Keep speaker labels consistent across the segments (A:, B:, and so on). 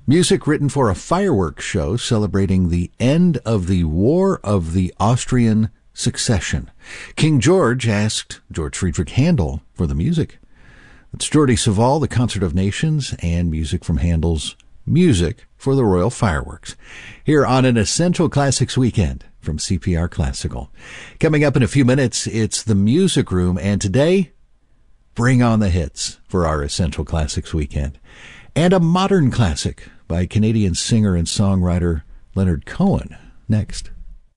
A: Music written for a fireworks show celebrating the end of the War of the Austrian Succession. King George asked George Friedrich Handel for the music. It's Jordi Savall, the Concert of Nations, and music from Handel's Music for the Royal Fireworks, here on an Essential Classics weekend from CPR Classical. Coming up in a few minutes, it's the Music Room, and today, bring on the hits for our Essential Classics weekend. And a modern classic by Canadian singer and songwriter Leonard Cohen. Next.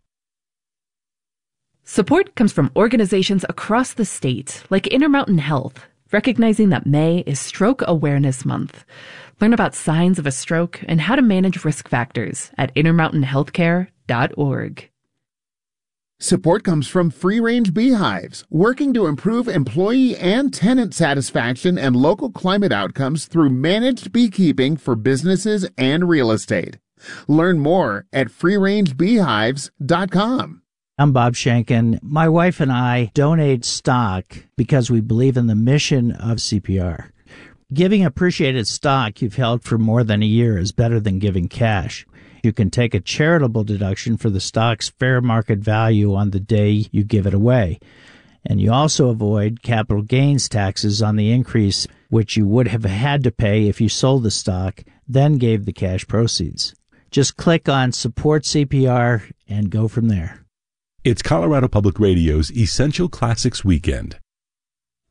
B: Support comes from organizations across the state, like Intermountain Health, recognizing that May is Stroke Awareness Month. Learn about signs of a stroke and how to manage risk factors at intermountainhealthcare.org.
C: Support comes from Free Range Beehives, working to improve employee and tenant satisfaction and local climate outcomes through managed beekeeping for businesses and real estate. Learn more at freerangebeehives.com.
D: I'm Bob Shankin. My wife and I donate stock because we believe in the mission of CPR. Giving appreciated stock you've held for more than a year is better than giving cash. You can take a charitable deduction for the stock's fair market value on the day you give it away. And you also avoid capital gains taxes on the increase, which you would have had to pay if you sold the stock, then gave the cash proceeds. Just click on Support CPR and go from there.
E: It's Colorado Public Radio's Essential Classics Weekend.